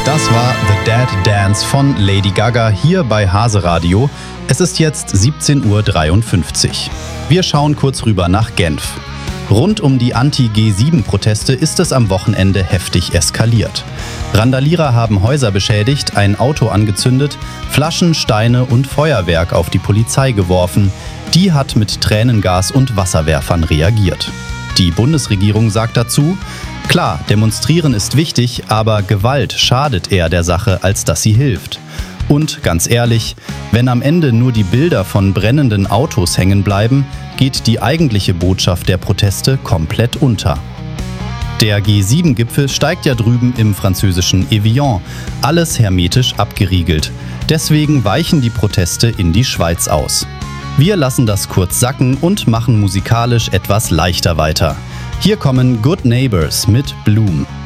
Das war The Dead Dance von Lady Gaga hier bei Hase Radio. Es ist jetzt 17:53 Uhr. Wir schauen kurz rüber nach Genf. Rund um die Anti-G7-Proteste ist es am Wochenende heftig eskaliert. Randalierer haben Häuser beschädigt, ein Auto angezündet, Flaschen, Steine und Feuerwerk auf die Polizei geworfen. Die hat mit Tränengas und Wasserwerfern reagiert. Die Bundesregierung sagt dazu: Klar, demonstrieren ist wichtig, aber Gewalt schadet eher der Sache, als dass sie hilft. Und ganz ehrlich, wenn am Ende nur die Bilder von brennenden Autos hängen bleiben, geht die eigentliche Botschaft der Proteste komplett unter. Der G7-Gipfel steigt ja drüben im französischen Evian, alles hermetisch abgeriegelt. Deswegen weichen die Proteste in die Schweiz aus. Wir lassen das kurz sacken und machen musikalisch etwas leichter weiter. Hier kommen Good Neighbors mit Bloom.